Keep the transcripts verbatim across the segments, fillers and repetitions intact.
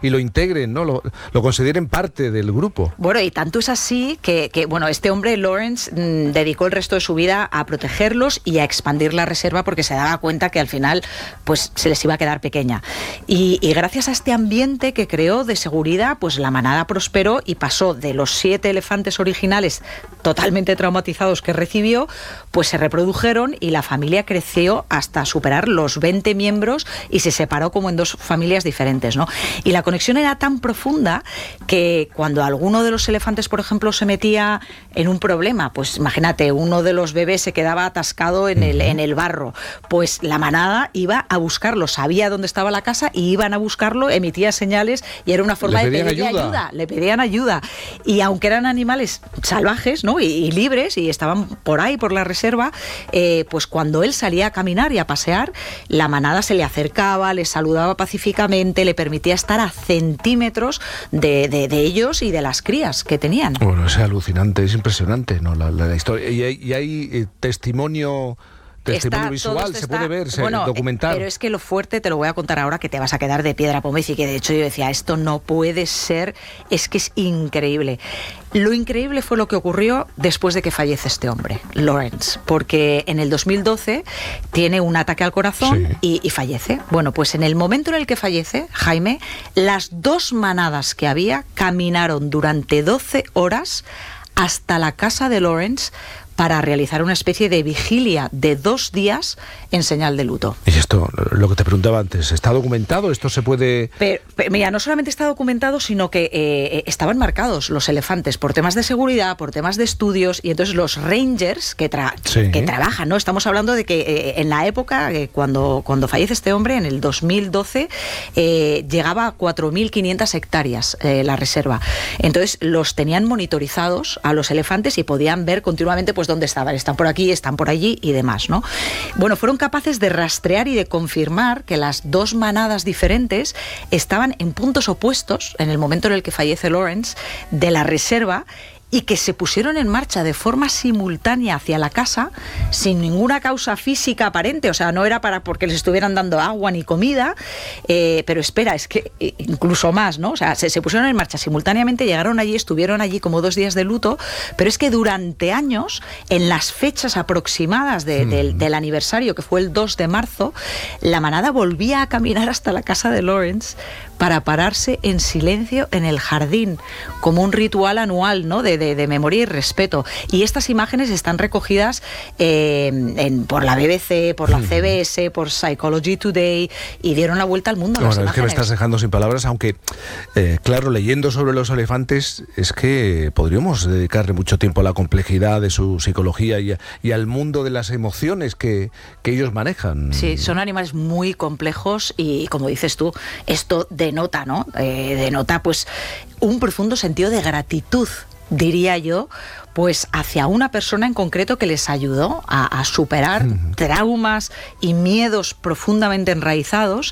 y lo integren, ¿no? Lo, lo consideren parte del grupo. Bueno, y tanto es así que, que bueno, este hombre, Lawrence, mmm, dedicó el resto de su vida a protegerlos y a expandir la reserva porque se daba cuenta que al final pues se les iba a quedar pequeña. Y, y gracias a este ambiente que creó de seguridad, pues la manada prosperó y pasó de los siete elefantes originales totalmente traumatizados que recibió, pues se reprodujeron y la familia creció hasta superar los veinte miembros y se separó como en dos familias diferentes, ¿no? Y la conexión era tan profunda que cuando alguno de los elefantes, por ejemplo, se metía en un problema, pues imagínate, uno de los bebés se quedaba atascado en el, en el barro, pues la manada iba a buscarlo, sabía dónde estaba la casa y iban a buscarlo, emitía señales y era una forma de pedirle ayuda. ayuda, le pedían ayuda. Y aunque eran animales salvajes, ¿no? Y, y libres y estaban por ahí, por la reserva, eh, pues cuando él salía a caminar y a pasear, la manada se le acercaba, le saludaba pacíficamente, le permitía estar a centímetros de, de, de ellos y de las crías que tenían. Bueno, es alucinante, es impresionante, ¿no? La, la, la historia. Y hay, y hay eh, testimonio... Testimonio está, visual, se está, puede ver, se bueno, documentar. Pero es que lo fuerte, te lo voy a contar ahora, que te vas a quedar de piedra pómez y que de hecho yo decía, esto no puede ser, es que es increíble. Lo increíble fue lo que ocurrió después de que fallece este hombre, Lawrence, porque en el dos mil doce tiene un ataque al corazón sí. y, y fallece. Bueno, pues en el momento en el que fallece, Jaime, las dos manadas que había caminaron durante doce horas hasta la casa de Lawrence para realizar una especie de vigilia de dos días en señal de luto. Y esto, lo que te preguntaba antes, ¿está documentado? ¿Esto se puede...? Pero, pero, mira, no solamente está documentado, sino que eh, estaban marcados los elefantes por temas de seguridad, por temas de estudios, y entonces los rangers que, tra sí. que trabajan, ¿no? Estamos hablando de que eh, en la época, eh, cuando, cuando fallece este hombre, en el dos mil doce, eh, llegaba a cuatro mil quinientas hectáreas eh, la reserva. Entonces los tenían monitorizados a los elefantes y podían ver continuamente pues dónde estaban, están por aquí, están por allí y demás, ¿no? Bueno, fueron capaces de rastrear y de confirmar que las dos manadas diferentes estaban en puntos opuestos en el momento en el que fallece Lawrence de la reserva y que se pusieron en marcha de forma simultánea hacia la casa sin ninguna causa física aparente, o sea, no era para porque les estuvieran dando agua ni comida, eh, pero espera, es que eh, incluso más, ¿no? O sea, se, se pusieron en marcha simultáneamente, llegaron allí, estuvieron allí como dos días de luto, pero es que durante años, en las fechas aproximadas de, mm. del, del aniversario, que fue el dos de marzo, la manada volvía a caminar hasta la casa de Lawrence para pararse en silencio en el jardín, como un ritual anual, ¿no? De, de, de memoria y respeto. Y estas imágenes están recogidas eh, en, por la B B C, por la C B S, por Psychology Today, y dieron la vuelta al mundo. Bueno, las es imágenes. que me estás dejando sin palabras, aunque, eh, claro, leyendo sobre los elefantes, es que podríamos dedicarle mucho tiempo a la complejidad de su psicología y, a, y al mundo de las emociones que, que ellos manejan. Sí, son animales muy complejos y, como dices tú, esto denota, ¿no? Eh, denota, pues, un profundo sentido de gratitud, diría yo, pues hacia una persona en concreto que les ayudó a, a superar mm. traumas y miedos profundamente enraizados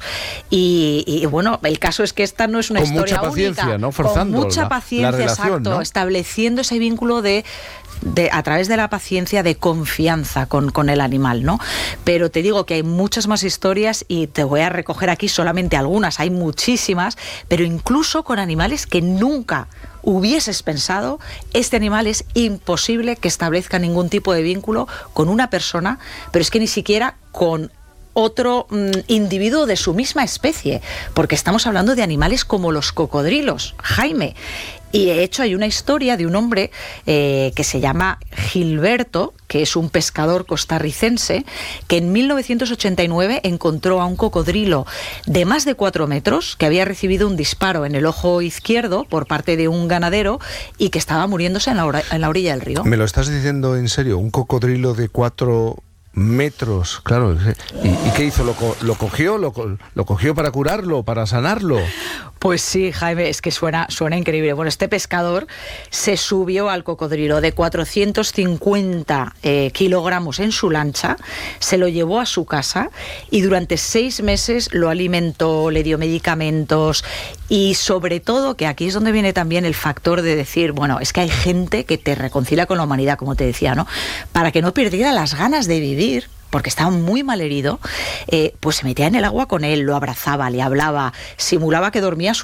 y, y bueno, el caso es que esta no es una con historia mucha paciencia, única, ¿no? Forzando con mucha la, paciencia, la relación, exacto, ¿no? Estableciendo ese vínculo de De, a través de la paciencia, de confianza con, con el animal, ¿no? Pero te digo que hay muchas más historias y te voy a recoger aquí solamente algunas, hay muchísimas, pero incluso con animales que nunca hubieses pensado, este animal es imposible que establezca ningún tipo de vínculo con una persona, pero es que ni siquiera con otro mm, individuo de su misma especie, porque estamos hablando de animales como los cocodrilos, Jaime. Y de hecho hay una historia de un hombre eh, que se llama Gilberto, que es un pescador costarricense, que en mil novecientos ochenta y nueve encontró a un cocodrilo de más de cuatro metros, que había recibido un disparo en el ojo izquierdo por parte de un ganadero y que estaba muriéndose en la, or en la orilla del río. ¿Me lo estás diciendo en serio? ¿Un cocodrilo de cuatro metros? Claro. ¿Y, y qué hizo? ¿Lo, co lo cogió? Lo, ¿Lo cogió para curarlo, para sanarlo? Pues sí, Jaime, es que suena, suena increíble. Bueno, este pescador se subió al cocodrilo de cuatrocientos cincuenta eh, kilogramos en su lancha, se lo llevó a su casa y durante seis meses lo alimentó, le dio medicamentos y sobre todo, que aquí es donde viene también el factor de decir, bueno, es que hay gente que te reconcilia con la humanidad, como te decía, ¿no? Para que no perdiera las ganas de vivir, porque estaba muy mal herido, eh, pues se metía en el agua con él, lo abrazaba, le hablaba, simulaba que dormía